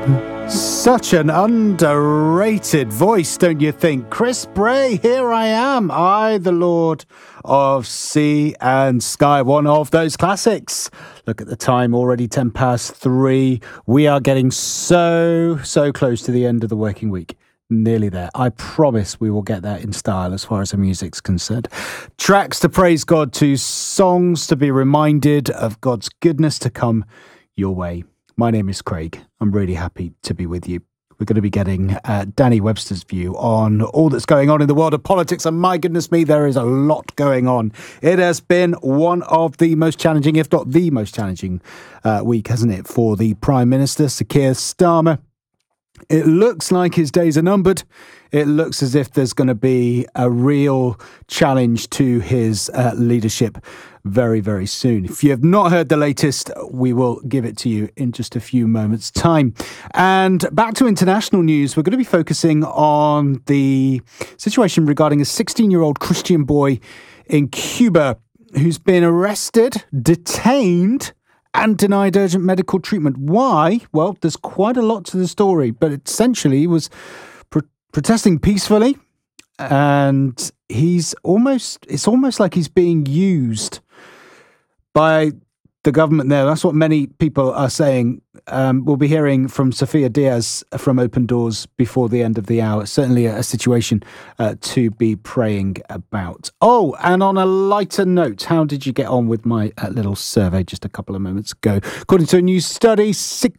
Such an underrated voice, don't you think? Chris Bray, here I am. I, the Lord of Sea and Sky, one of those classics. Look at the time, already 3:10. We are getting so close to the end of the working week. Nearly there. I promise we will get there in style as far as the music's concerned. Tracks to praise God to, songs to be reminded of God's goodness to come your way. My name is Craig. I'm really happy to be with you. We're going to be getting Danny Webster's view on all that's going on in the world of politics. And my goodness me, there is a lot going on. It has been one of the most challenging, if not the most challenging week, hasn't it, for the Prime Minister, Sir Keir Starmer. It looks like his days are numbered. It looks as if there's going to be a real challenge to his leadership very, very soon. If you have not heard the latest, we will give it to you in just a few moments' time. And back to international news, we're going to be focusing on the situation regarding a 16-year-old Christian boy in Cuba who's been arrested, detained, and denied urgent medical treatment. Why? Well, there's quite a lot to the story, but essentially he was protesting peacefully, and it's almost like he's being used by the government there. That's what many people are saying. We'll be hearing from Sophia Diaz from Open Doors before the end of the hour. Certainly a situation to be praying about. Oh, and on a lighter note, how did you get on with my little survey just a couple of moments ago? According to a new study,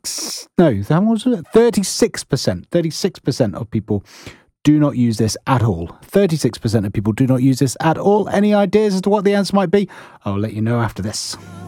36% of people do not use this at all. 36% of people do not use this at all. Any ideas as to what the answer might be? I'll let you know after this.